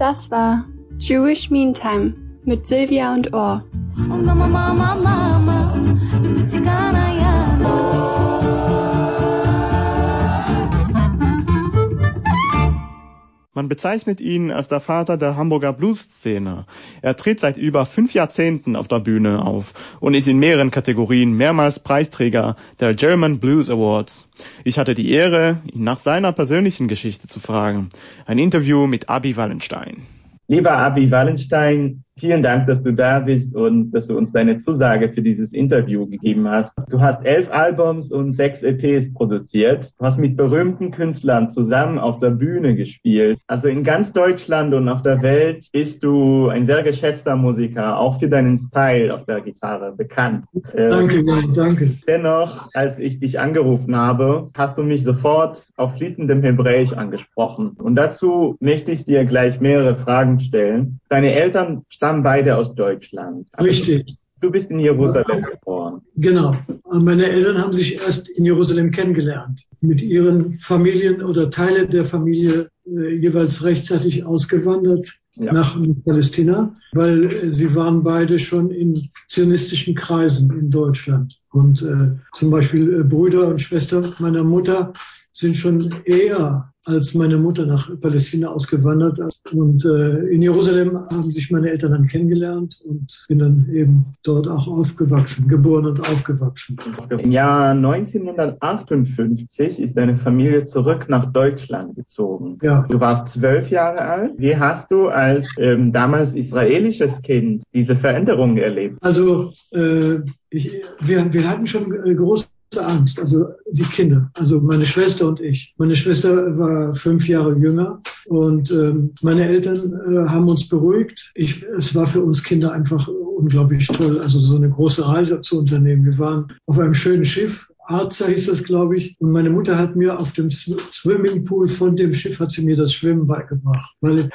Das war Jewish Meantime mit Silvia und Or. Man bezeichnet ihn als der Vater der Hamburger Blues-Szene. Er tritt seit über 5 Jahrzehnten auf der Bühne auf und ist in mehreren Kategorien mehrmals Preisträger der German Blues Awards. Ich hatte die Ehre, ihn nach seiner persönlichen Geschichte zu fragen. Ein Interview mit Abi Wallenstein. Lieber Abi Wallenstein, vielen Dank, dass du da bist und dass du uns deine Zusage für dieses Interview gegeben hast. Du hast 11 Albums und 6 EPs produziert. Du hast mit berühmten Künstlern zusammen auf der Bühne gespielt. Also in ganz Deutschland und auf der Welt bist du ein sehr geschätzter Musiker, auch für deinen Style auf der Gitarre bekannt. Danke. Dennoch, als ich dich angerufen habe, hast du mich sofort auf fließendem Hebräisch angesprochen. Und dazu möchte ich dir gleich mehrere Fragen stellen. Deine Eltern stammen beide aus Deutschland. Richtig. Du bist in Jerusalem geboren. Genau. Meine Eltern haben sich erst in Jerusalem kennengelernt. Mit ihren Familien oder Teile der Familie jeweils rechtzeitig ausgewandert nach Palästina, weil sie waren beide schon in zionistischen Kreisen in Deutschland. Und zum Beispiel Brüder und Schwester meiner Mutter sind schon eher als meine Mutter nach Palästina ausgewandert. Und in Jerusalem haben sich meine Eltern dann kennengelernt und bin dann eben dort auch aufgewachsen, geboren und aufgewachsen. Im Jahr 1958 ist deine Familie zurück nach Deutschland gezogen. Ja. Du warst 12 Jahre alt. Wie hast du als damals israelisches Kind diese Veränderung erlebt? Also wir hatten schon große Angst, also die Kinder, also meine Schwester und ich. Meine Schwester war 5 Jahre jünger und meine Eltern haben uns beruhigt. Es war für uns Kinder einfach unglaublich toll, also so eine große Reise zu unternehmen. Wir waren auf einem schönen Schiff. Arza hieß das, glaube ich. Und meine Mutter hat mir auf dem Swimmingpool von dem Schiff hat sie mir das Schwimmen beigebracht.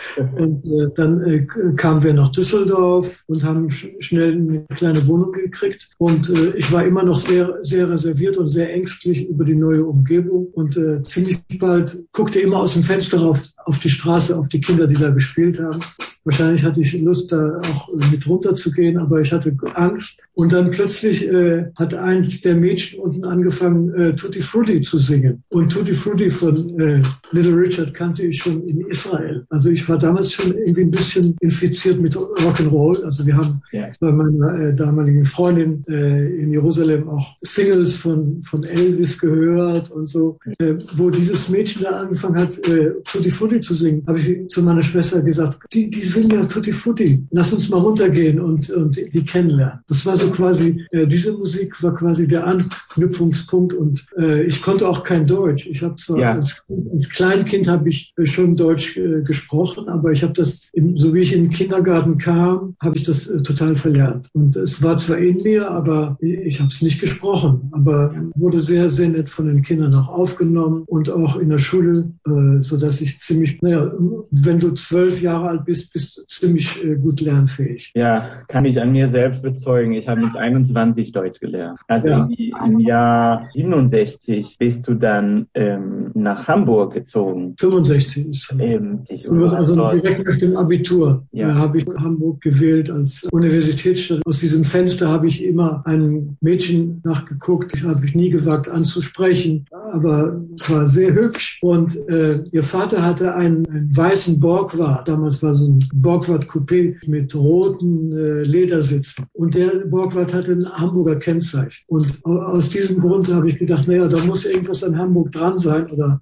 Dann kamen wir nach Düsseldorf und haben schnell eine kleine Wohnung gekriegt. Und ich war immer noch sehr, sehr reserviert und sehr ängstlich über die neue Umgebung. Und ziemlich bald guckte immer aus dem Fenster auf die Straße, auf die Kinder, die da gespielt haben. Wahrscheinlich hatte ich Lust, da auch mit runterzugehen, aber ich hatte Angst. Und dann plötzlich hat eins der Mädchen unten angefangen, Tutti Frutti zu singen. Und Tutti Frutti von Little Richard kannte ich schon in Israel. Also ich war damals schon irgendwie ein bisschen infiziert mit Rock'n'Roll. Also wir haben bei meiner damaligen Freundin in Jerusalem auch Singles von Elvis gehört und so. Wo dieses Mädchen da angefangen hat, Tutti Frutti zu singen, habe ich zu meiner Schwester gesagt, die singen ja Tutti Frutti. Lass uns mal runtergehen und die kennenlernen. Das war so quasi, diese Musik war quasi der Anknüpfungspunkt und ich konnte auch kein Deutsch. Ich habe zwar als Kleinkind habe ich schon Deutsch gesprochen, aber ich habe das, so wie ich in den Kindergarten kam, habe ich das total verlernt. Und es war zwar in mir, aber ich habe es nicht gesprochen. Aber wurde sehr, sehr nett von den Kindern auch aufgenommen und auch in der Schule, sodass ich ziemlich, wenn du 12 Jahre alt bist, bist du ziemlich gut lernfähig. Ja, kann ich an mir selbst bezeugen. Ich habe mit 21 Deutsch gelernt. Also im Jahr 67 bist du dann nach Hamburg gezogen. 65 ist also direkt nach dem Abitur habe ich Hamburg gewählt als Universitätsstadt. Aus diesem Fenster habe ich immer einem Mädchen nachgeguckt. Ich habe mich nie gewagt anzusprechen, aber war sehr hübsch. Und ihr Vater hatte einen weißen Borgward. Damals war so ein Borgward-Coupé mit roten Ledersitzen. Und der Borgward hatte ein Hamburger Kennzeichen. Und aus diesem Grund habe ich gedacht, da muss irgendwas an Hamburg dran sein.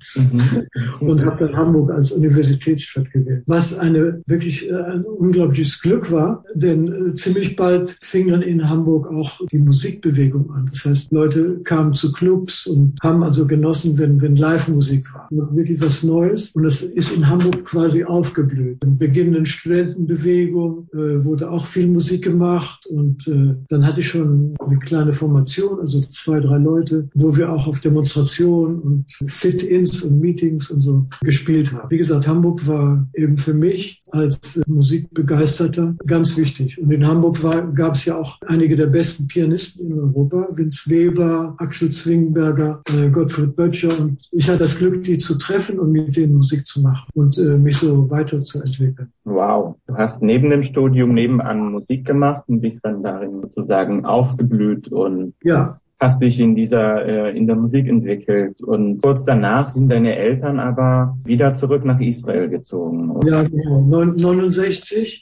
Und habe dann Hamburg als Universitätsstadt gewählt. Was wirklich ein unglaubliches Glück war, denn ziemlich bald fing dann in Hamburg auch die Musikbewegung an. Das heißt, Leute kamen zu Clubs und haben also genossen, wenn Live-Musik war. Wirklich was Neues. Und das ist in Hamburg quasi aufgeblüht. Im beginnenden Studentenbewegung wurde auch viel Musik gemacht und dann hatte ich schon eine kleine Formation, also 2, 3 Leute, wo wir auch auf Demonstrationen und Sit-ins und Meetings und so gespielt haben. Wie gesagt, Hamburg war eben für mich als Musikbegeisterter ganz wichtig. Und in Hamburg gab es ja auch einige der besten Pianisten in Europa, Vince Weber, Axel Zwingberger, Gottfried Alfred Böttcher. Und ich hatte das Glück, die zu treffen und mit denen Musik zu machen und mich so weiterzuentwickeln. Wow. Du hast neben dem Studium nebenan Musik gemacht und bist dann darin sozusagen aufgeblüht und hast dich in der Musik entwickelt. Und kurz danach sind deine Eltern aber wieder zurück nach Israel gezogen. Oder? Ja, genau. 69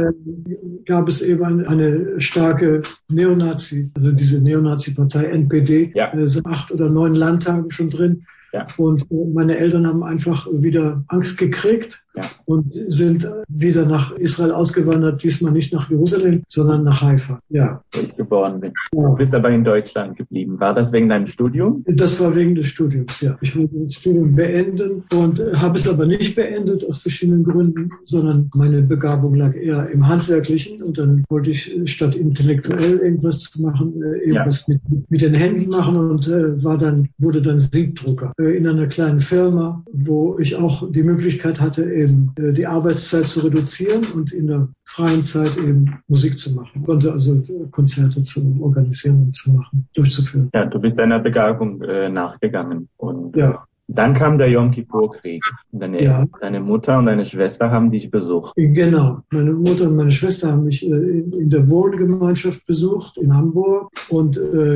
gab es eben eine starke Neonazi, also diese Neonazi-Partei NPD, 8 oder 9 Landtage schon drin. Ja. Und meine Eltern haben einfach wieder Angst gekriegt und sind wieder nach Israel ausgewandert, diesmal nicht nach Jerusalem, sondern nach Haifa. Ja. Wo ich geboren bin. Ja. Du bist aber in Deutschland geblieben. War das wegen deinem Studium? Das war wegen des Studiums, ja. Ich wollte das Studium beenden und habe es aber nicht beendet aus verschiedenen Gründen, sondern meine Begabung lag eher im Handwerklichen und dann wollte ich statt intellektuell irgendwas zu machen, irgendwas mit den Händen machen und wurde dann Siebdrucker in einer kleinen Firma, wo ich auch die Möglichkeit hatte, eben die Arbeitszeit zu reduzieren und in der freien Zeit eben Musik zu machen. Ich konnte also Konzerte zu organisieren und zu machen, durchzuführen. Ja, du bist deiner Begabung nachgegangen. Und dann kam der Yom Kippur-Krieg. Deine Mutter und deine Schwester haben dich besucht. Genau. Meine Mutter und meine Schwester haben mich in der Wohngemeinschaft besucht in Hamburg. Und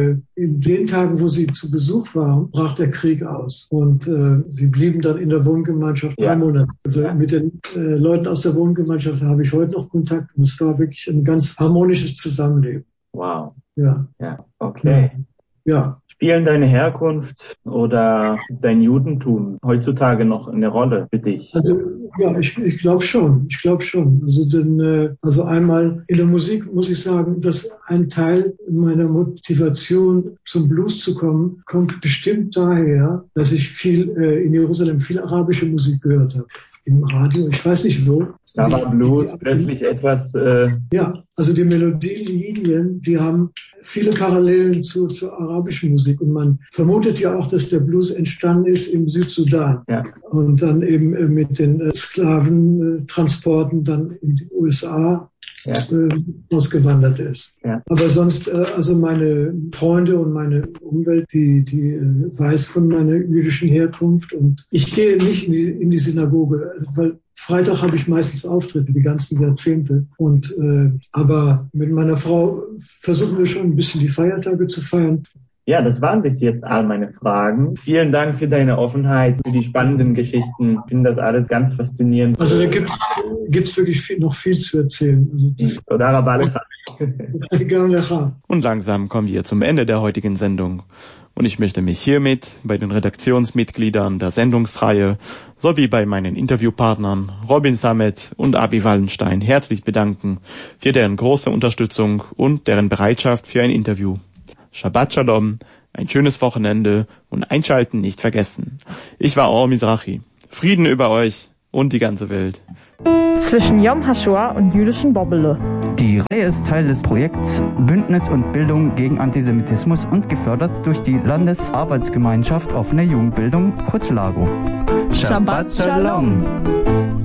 in den Tagen, wo sie zu Besuch waren, brach der Krieg aus. Und sie blieben dann in der Wohngemeinschaft 3 Monate. Also mit den Leuten aus der Wohngemeinschaft habe ich heute noch Kontakt. Und es war wirklich ein ganz harmonisches Zusammenleben. Wow. Ja. Ja, okay. Ja. Spielen deine Herkunft oder dein Judentum heutzutage noch eine Rolle für dich? Also ja, ich glaube schon. Ich glaube schon. Also einmal in der Musik muss ich sagen, dass ein Teil meiner Motivation zum Blues zu kommen, kommt bestimmt daher, dass ich in Jerusalem viel arabische Musik gehört habe. Im Radio, ich weiß nicht wo. Da war Blues plötzlich etwas... Ja, also die Melodielinien, die haben viele Parallelen zur arabischen Musik. Und man vermutet ja auch, dass der Blues entstanden ist im Südsudan. Ja. Und dann eben mit den Sklaventransporten dann in die USA ausgewandert ist. Ja. Aber sonst, also meine Freunde und meine Umwelt, die weiß von meiner jüdischen Herkunft. Und ich gehe nicht in die Synagoge, weil Freitag habe ich meistens Auftritte, die ganzen Jahrzehnte. Und aber mit meiner Frau versuchen wir schon ein bisschen die Feiertage zu feiern. Ja, das waren bis jetzt all meine Fragen. Vielen Dank für deine Offenheit, für die spannenden Geschichten. Ich finde das alles ganz faszinierend. Also da gibt's wirklich noch viel zu erzählen. Und langsam kommen wir zum Ende der heutigen Sendung. Und ich möchte mich hiermit bei den Redaktionsmitgliedern der Sendungsreihe sowie bei meinen Interviewpartnern Robin Samet und Abi Wallenstein herzlich bedanken für deren große Unterstützung und deren Bereitschaft für ein Interview. Shabbat Shalom, ein schönes Wochenende und Einschalten nicht vergessen. Ich war Or Mizrahi. Frieden über euch und die ganze Welt. Zwischen Yom HaShoah und jüdischen Bobbele. Die Reihe ist Teil des Projekts Bündnis und Bildung gegen Antisemitismus und gefördert durch die Landesarbeitsgemeinschaft Offene Jugendbildung, kurz LAGO. Shabbat Shalom.